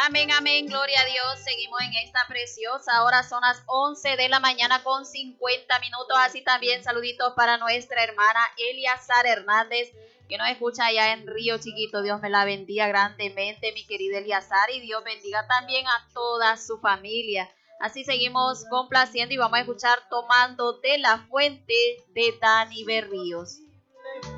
Amén, amén, gloria a Dios. Seguimos en esta preciosa hora, son las 11 de la mañana con 50 minutos. Así también saluditos para nuestra hermana Eliazar Hernández, que nos escucha allá en Río Chiquito. Dios me la bendiga grandemente, mi querida Eliazar, y Dios bendiga también a toda su familia. Así seguimos complaciendo y vamos a escuchar Tomando de la Fuente de Dani Berríos.